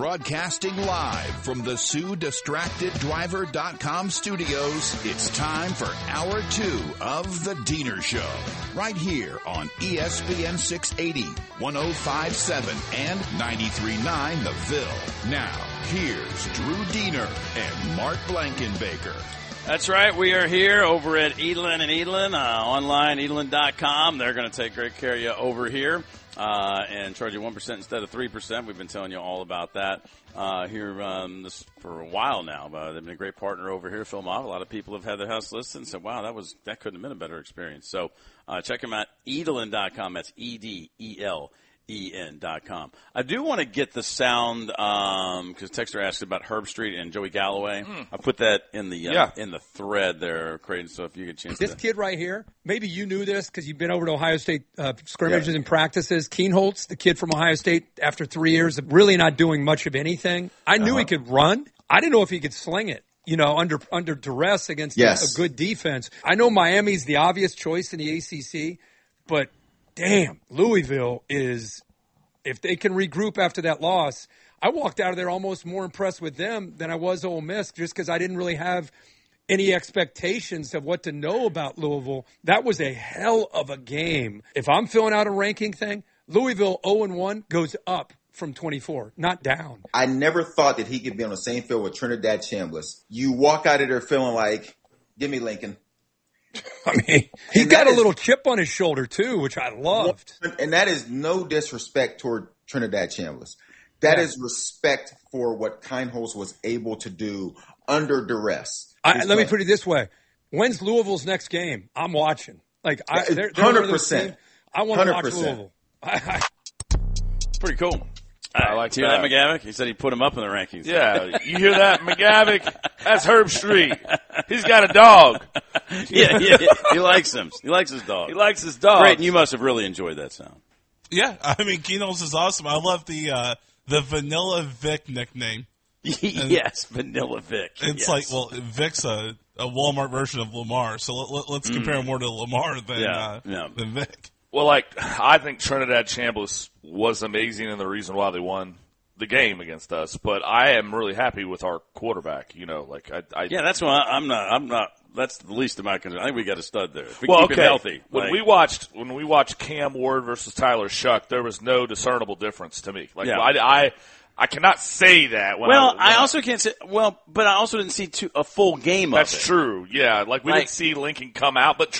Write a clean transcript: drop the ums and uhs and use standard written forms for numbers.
Broadcasting live from the SueDistractedDriver.com studios, it's time for Hour 2 of The Diener Show. Right here on ESPN 680, 105.7, and 93.9 The Ville. Now, here's Drew Diener and Mark Blankenbaker. That's right. We are here over at Edlin and Edlin, online, edlin.com. They're going to take great care of you over here and charge you 1% instead of 3%. We've been telling you all about that here this for a while now. They've been a great partner over here, Phil Mott. A lot of people have had their house listed and said, wow, that couldn't have been a better experience. So check them out, edlin.com. That's EDEL. EN.com. I do want to get the sound because Texter asked about Herb Street and Joey Galloway. I put that in the thread there, Creighton. So if you get a chance, this kid right here, maybe you knew this because you've been over to Ohio State scrimmages and practices. Keenholtz, the kid from Ohio State, after 3 years of really not doing much of anything. I knew he could run. I didn't know if he could sling it. You know, under duress against a good defense. I know Miami's the obvious choice in the ACC, but damn, Louisville is, if they can regroup after that loss, I walked out of there almost more impressed with them than I was Ole Miss just because I didn't really have any expectations of what to know about Louisville. That was a hell of a game. If I'm filling out a ranking thing, Louisville 0-1 goes up from 24, not down. I never thought that he could be on the same field with Trinidad Chambliss. You walk out of there feeling like, give me Lincoln. I mean, he got a little chip on his shoulder, too, which I loved. And that is no disrespect toward Trinidad Chambliss. That is respect for what Keenholtz was able to do under duress. Let me put it this way. When's Louisville's next game? I'm watching. Like, they're 100%. I want to watch Louisville. Pretty cool. I like hear that, McGavick? He said he put him up in the rankings. Yeah, you hear that, McGavick? That's Herb Street. He's got a dog. Yeah. He likes him. He likes his dog. He likes his dog. Great, and you must have really enjoyed that sound. Yeah, I mean, Keenholtz is awesome. I love the Vanilla Vic nickname. Yes, Vanilla Vic. It's like, well, Vic's a Walmart version of Lamar, so let's compare him more to Lamar than Vic. Well, I think Trinidad Chambliss was amazing and the reason why they won the game against us. But I am really happy with our quarterback. You know, that's why I'm not. That's the least of my concern. I think we got a stud there. If we keep him healthy. When we watched Cam Ward versus Tyler Shuck, there was no discernible difference to me. I cannot say that. I also can't say. Well, but I also didn't see a full game of it. That's true. Yeah, we didn't see Lincoln come out, but